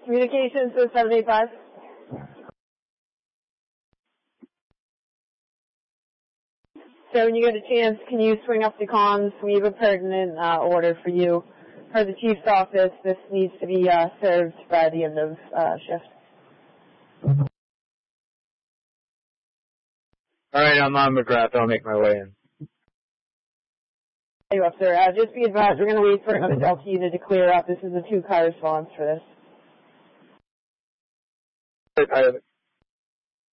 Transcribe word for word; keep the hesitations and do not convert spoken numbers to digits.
Communications to seven eight five. So when you get a chance, can you swing up the comms? We have a pertinent uh, order for you. For the chief's office, this needs to be uh, served by the end of uh, shift. All right, I'm on McGrath. I'll make my way in. Hey, officer. Uh, just be advised, we're going to wait for another Delta unit to clear up. This is a two-car response for this. I